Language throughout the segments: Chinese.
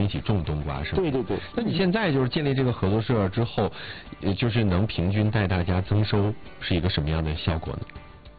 起种冬瓜，是吧？ 对对对。 那你现在就是建立这个合作社之后，就是能平均带大家增收是一个什么样的效果呢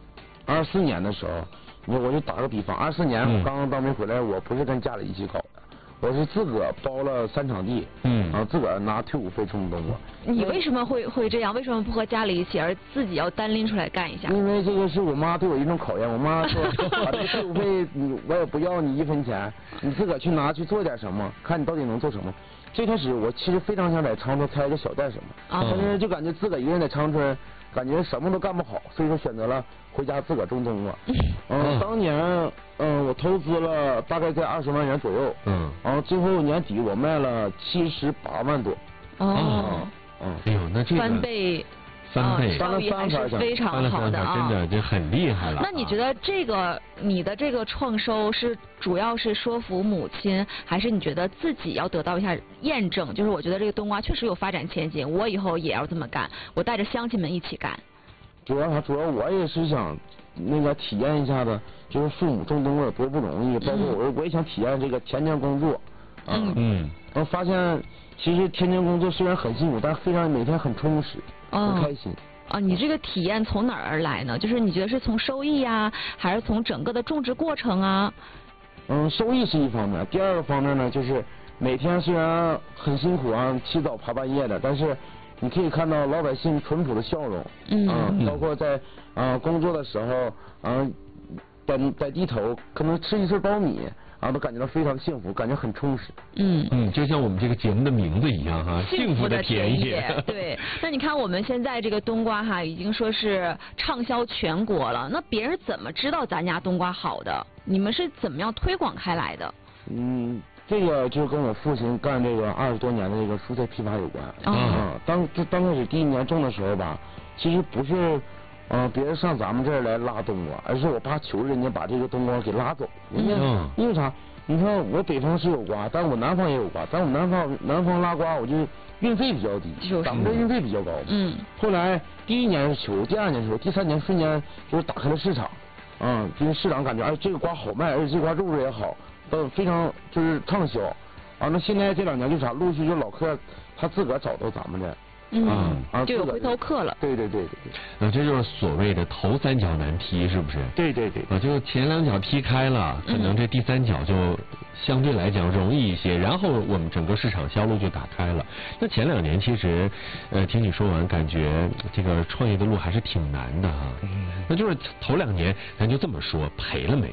？24年的时候，我就打个比方，24年我刚刚当兵回来，我不是跟家里一起搞的。我是自个儿包了3场地，然后自个儿拿退伍费种冬瓜。 你为什么会这样？为什么不和家里一起，而自己要单拎出来干一下？ 因为这个是我妈对我一种考验。我妈说，把这个退伍费我也不要你1分钱，你自个儿去拿去做点什么，看你到底能做什么。最开始我其实非常想在长春开个小店什么，但是就感觉自个儿一个人在长春，感觉什么都干不好，所以说选择了回家自个儿种冬瓜。当年我投资了大概在20万元左右，然后最后年底我卖了78万多。 哎呦，那这个翻倍。 翻了3倍，还是非常好的啊！ 真的这很厉害了。 那你觉得你的这个创收是主要是说服母亲，还是你觉得自己要得到一下验证？就是我觉得这个冬瓜确实有发展前景，我以后也要这么干，我带着乡亲们一起干。 主要我也是想体验一下的，就是父母种冬瓜有多不容易，包括我也想体验这个田间工作。我发现其实田间工作虽然很辛苦，但非常每天很充实。很开心你这个体验从哪儿而来呢？就是你觉得是从收益呀，还是从整个的种植过程啊？ 收益是一方面，第二个方面呢，就是每天虽然很辛苦啊，起早爬半夜的，但是你可以看到老百姓淳朴的笑容，包括在工作的时候，在地头可能吃一份苞米。都感觉到非常幸福，感觉很充实。 就像我们这个节目的名字一样哈，幸福的田野。 对，那你看我们现在这个冬瓜哈，已经说是畅销全国了。那别人怎么知道咱家冬瓜好的？你们是怎么样推广开来的？ 这个就跟我父亲干这个20多年的这个蔬菜批发有关。刚开始第1年种的时候吧，其实不是。别人上咱们这儿来拉冬瓜，而是我爸求人家把这个冬瓜给拉走。因为啥？你看我北方是有瓜，但我南方也有瓜，但我南方拉瓜我就运费比较低，咱们这运费比较高。后来第1年是求，第2年求，第3年瞬间就是打开了市场。因为市场感觉这个瓜好卖，而且这瓜肉质也好，非常就是畅销。那现在这2年就啥，陆续就老客他自个儿找到咱们这儿。 就有回头客了。 对。 这就是所谓的头3脚难踢，是不是？ 对。 就前2脚踢开了，可能这第3脚就相对来讲容易一些，然后我们整个市场销路就打开了。那前2年其实，听你说完，感觉这个创业的路还是挺难的哈。那就是头2年，咱就这么说，赔了没？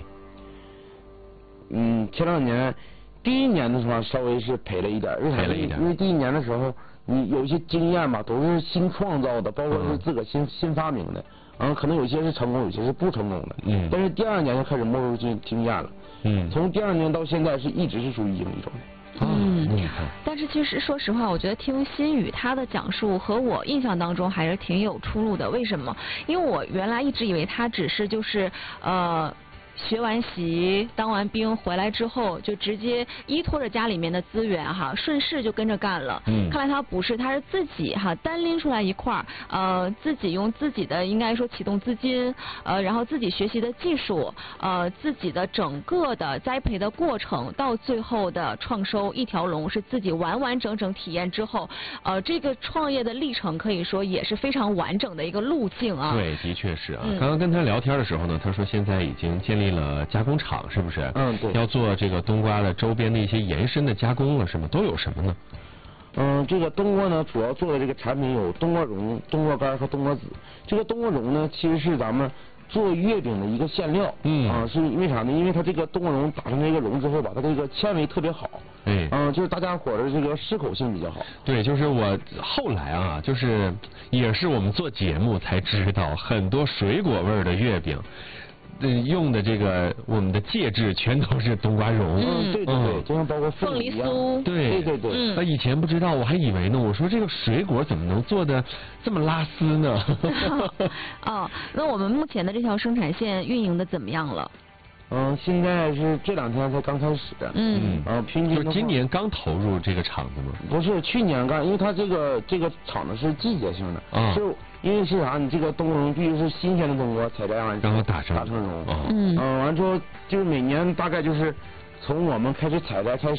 前2年，第1年的时候稍微是赔了一点，因为第1年的时候。你有一些经验吧，都是新创造的，包括是自个新发明的，可能有些是成功，有些是不成功的。但是第2年就开始没入经验了。从第2年到现在一直是属于盈利状态。 但是其实说实话，我觉得听新宇他的讲述和我印象当中还是挺有出入的。为什么？因为我原来一直以为他只是就是学完习当完兵回来之后，就直接依托着家里面的资源哈，顺势就跟着干了。看来他不是，他是自己哈单拎出来一块儿，自己用自己的应该说启动资金，然后自己学习的技术，自己的整个的栽培的过程，到最后的创收一条龙是自己完完整整体验之后，这个创业的历程可以说也是非常完整的一个路径啊。 对，的确是啊。刚刚跟他聊天的时候呢，他说现在已经建立了加工厂，是不是？ 对。 要做这个冬瓜的周边的一些延伸的加工了，是吗？都有什么呢？ 这个冬瓜呢，主要做的这个产品有冬瓜蓉、冬瓜干和冬瓜籽。这个冬瓜蓉呢，其实是咱们做月饼的一个馅料。是因为啥呢？因为它这个冬瓜蓉打成这个蓉之后吧，它这个纤维特别好。就是大家伙的这个适口性比较好。 对，就是我后来啊，就是也是我们做节目才知道，很多水果味的月饼。用的这个我们的介质全都是冬瓜蓉。 对，就像包括凤梨酥。 对。以前不知道，我还以为呢，我说这个水果怎么能做的这么拉丝呢？ 那我们目前的这条生产线运营的怎么样了？ 现在是这2天才刚开始。平均就今年刚投入这个厂子吗？ 不是，去年干，因为它这个厂子是季节性的。就因为是啥？你这个冬瓜蓉必须是新鲜的冬瓜采摘完然后打成蓉。完之后就是每年大概就是从我们开始采摘开始，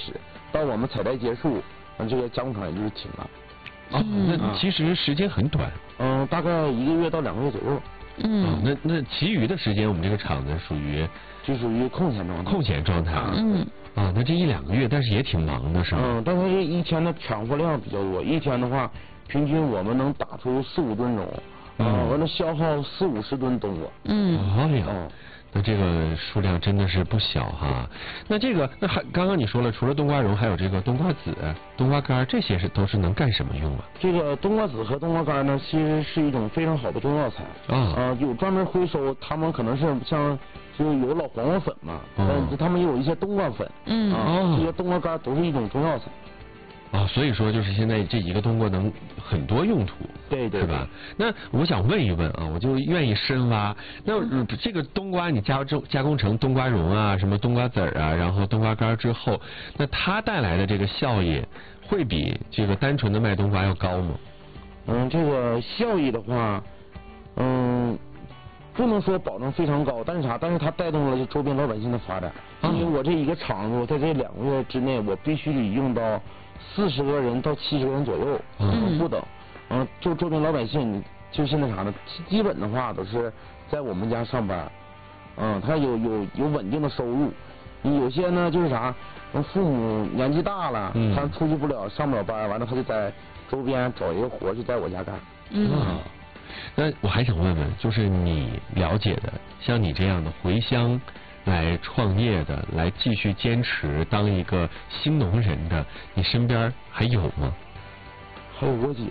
到我们采摘结束，这个加工厂也就是停了。 那其实时间很短。 大概1个月到2个月左右。 那其余的时间我们这个厂子属于空闲状态。 空闲状态。那这1-2个月，但是也挺忙的是吧？ 但是这一天的产货量比较多，一天的话，平均我们能打出4-5吨种，完了消耗40-50吨冬瓜。 那这个数量真的是不小哈。那刚刚你说了，除了冬瓜蓉，还有这个冬瓜籽、冬瓜干，这些都是能干什么用啊？这个冬瓜籽和冬瓜干呢，其实是一种非常好的中药材有专门回收，他们可能是像就有老黄瓜粉嘛，他们也有一些冬瓜粉，这些冬瓜干都是一种中药材。 所以说就是现在这一个冬瓜能很多用途， 对， 是吧？那我想问一问我就愿意深挖。那这个冬瓜你加工成冬瓜蓉啊，什么冬瓜籽啊，然后冬瓜干之后，那它带来的这个效益会比这个单纯的卖冬瓜要高吗？ 这个效益的话，不能说保证非常高，但是它带动了周边老百姓的发展。因为我这一个厂子，在这2个月之内，我必须得用到40个人到70个人左右，不等。就周边老百姓，就现在基本的话都是在我们家上班。他有稳定的收入。有些呢就是父母年纪大了，他出去不了，上不了班，完了他就在周边找一个活就在我家干。 那我还想问问，就是你了解的，像你这样的回乡来创业的，来继续坚持当一个新农人的，你身边还有吗？ 还有我姐。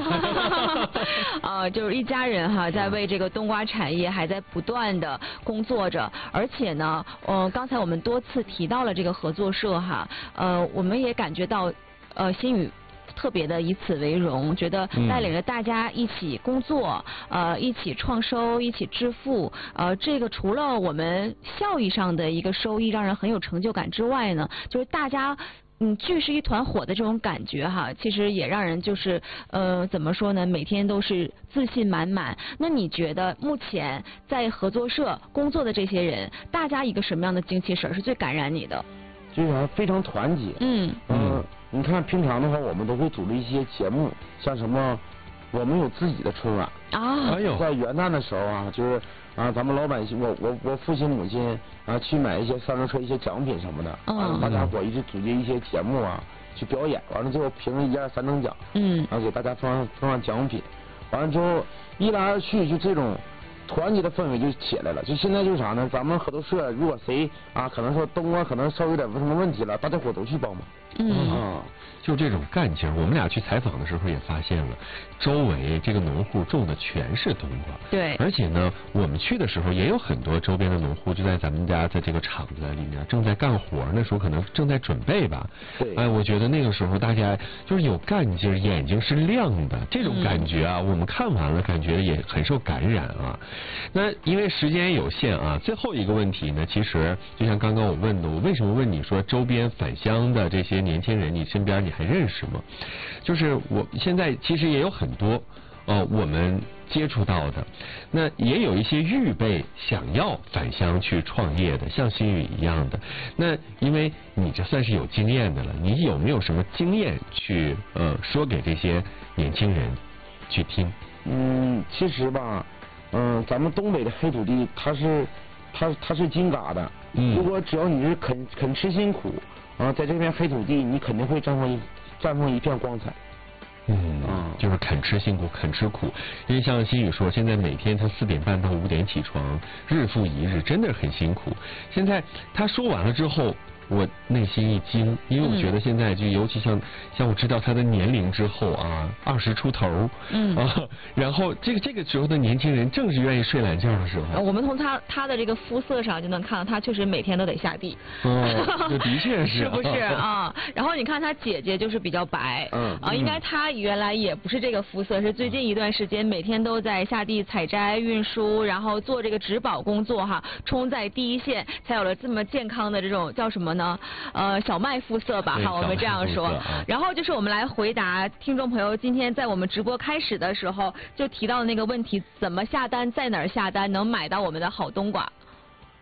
就是一家人哈，在为这个冬瓜产业还在不断的工作着，而且呢，刚才我们多次提到了这个合作社哈，我们也感觉到，新宇特别的以此为荣，觉得带领着大家一起工作，一起创收，一起致富，这个除了我们效益上的一个收益让人很有成就感之外呢，就是大家聚是一团火的这种感觉哈，其实也让人就是怎么说呢，每天都是自信满满。那你觉得目前在合作社工作的这些人，大家一个什么样的精气神是最感染你的？ 就是非常团结。你看平常的话，我们都会组织一些节目，像什么，我们有自己的春晚在元旦的时候就是咱们老百姓，我父亲母亲去买一些三轮车、一些奖品什么的，大家伙一起组织一些节目去表演，完了之后评1、2、3等奖，然后给大家放上奖品，完了之后一来二去就这种团结的氛围就起来了。就现在就是呢，咱们合作社如果谁可能说冬瓜可能稍微有点什么问题了，大家伙都去帮忙。 就这种干劲儿，我们俩去采访的时候也发现了，周围这个农户种的全是冬瓜。 对。 而且呢，我们去的时候也有很多周边的农户就在咱们家的这个厂子里面正在干活，那时候可能正在准备吧。 对。 我觉得那个时候大家就是有干劲儿，眼睛是亮的，这种感觉我们看完了感觉也很受感染那因为时间有限最后一个问题呢，其实就像刚刚我问的，我为什么问你说周边返乡的这些年轻人，你身边你还认识吗？就是我现在其实也有很多我们接触到的，那也有一些预备想要返乡去创业的，像新宇一样的。那因为你这算是有经验的了，你有没有什么经验去说给这些年轻人去听？ 其实吧，咱们东北的黑土地，它是金嘎的。如果只要你是肯吃辛苦在这片黑土地，你肯定会绽放一片光彩。 就是肯吃辛苦，肯吃苦。因为像新宇说，现在每天他4点半到5点起床，日复一日，真的很辛苦。现在他说完了之后，我内心一惊，因为我觉得现在就尤其像我知道他的年龄之后20出头，然后这个时候的年轻人正是愿意睡懒觉的时候。 我们从他的这个肤色上就能看到，他确实每天都得下地。 这的确是。 是不是然后你看他姐姐就是比较白，应该他原来也不是这个肤色，是最近一段时间每天都在下地采摘、运输，然后做这个植保工作冲在第一线，才有了这么健康的这种叫什么呢？小麦肤色吧，我们这样说。然后就是我们来回答听众朋友今天在我们直播开始的时候就提到的那个问题，怎么下单，在哪儿下单能买到我们的好冬瓜？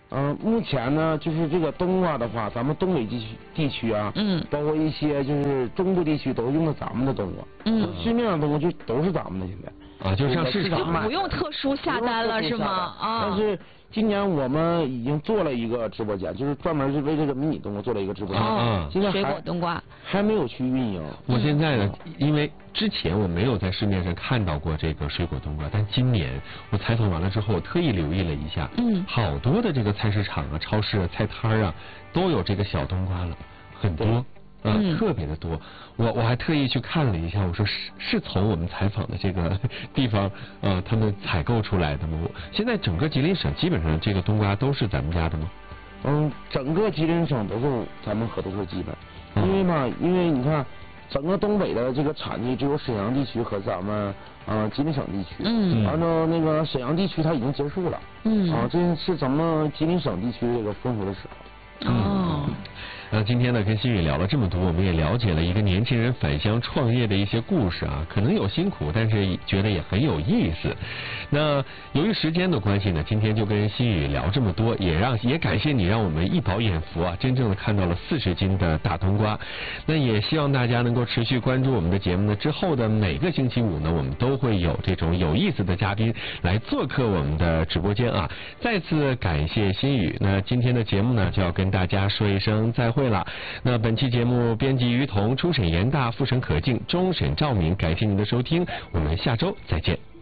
目前呢，就是这个冬瓜的话，咱们东北地区啊，包括一些就是中部地区都用的咱们的冬瓜，市面上冬瓜就都是咱们的现在。 就上市场就不用特殊下单了是吗？ 但是今年我们已经做了一个直播间，就是专门是为这个迷你冬瓜做了一个直播间。现在水果冬瓜还没有去运营。 我现在呢，因为之前我没有在市面上看到过这个水果冬瓜，但今年我采访完了之后，我特意留意了一下，好多的这个菜市场啊、超市啊、菜摊啊，都有这个小冬瓜了，很多。特别的多，我还特意去看了一下，我说是从我们采访的这个地方他们采购出来的吗？现在整个吉林省基本上这个冬瓜都是咱们家的吗？ 整个吉林省都是咱们合作社基本，因为你看整个东北的这个产地只有沈阳地区和咱们吉林省地区，按照那个沈阳地区它已经结束了，这是咱们吉林省地区这个丰收的时候。 今天呢跟新宇聊了这么多，我们也了解了一个年轻人返乡创业的一些故事啊，可能有辛苦，但是觉得也很有意思。那由于时间的关系呢，今天就跟新宇聊这么多，也感谢你让我们一饱眼福啊，真正的看到了40斤的大冬瓜。那也希望大家能够持续关注我们的节目呢，之后的每个星期五呢，我们都会有这种有意思的嘉宾来做客我们的直播间啊。再次感谢新宇，那今天的节目呢就要跟大家说一声再会了。那本期节目编辑于彤，初审严大，复审可敬，终审赵敏，感谢您的收听，我们下周再见。